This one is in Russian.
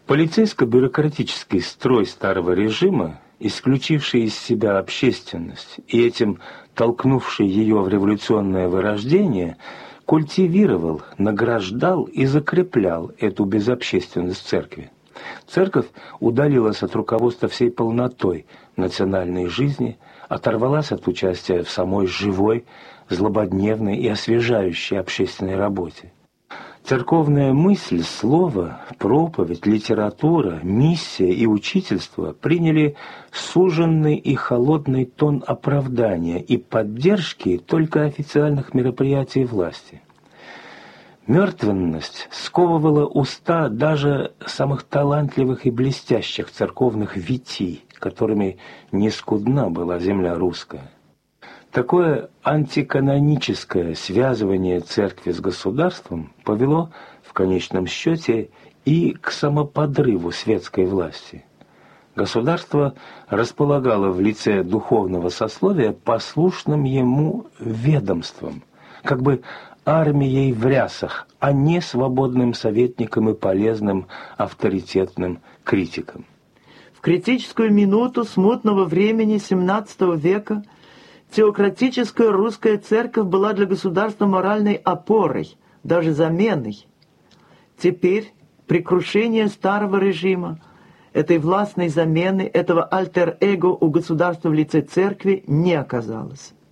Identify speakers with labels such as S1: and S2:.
S1: Полицейско-бюрократический строй старого режима, исключивший из себя общественность и этим толкнувший ее в революционное вырождение, культивировал, награждал и закреплял эту безобщественность церкви. Церковь удалилась от руководства всей полнотой национальной жизни, оторвалась от участия в самой живой, злободневной и освежающей общественной работе. Церковная мысль, слово, проповедь, литература, миссия и учительство приняли суженный и холодный тон оправдания и поддержки только официальных мероприятий власти. Мертвенность сковывала уста даже самых талантливых и блестящих церковных витий, которыми не скудна была земля русская. Такое антиканоническое связывание церкви с государством повело, в конечном счете, и к самоподрыву светской власти. Государство располагало в лице духовного сословия послушным ему ведомством, как бы армией в рясах, а не свободным советником и полезным авторитетным критиком.
S2: В критическую минуту смутного времени XVII века теократическая русская церковь была для государства моральной опорой, даже заменой. Теперь, при крушении старого режима, этой властной замены, этого альтер-эго у государства в лице церкви не оказалось.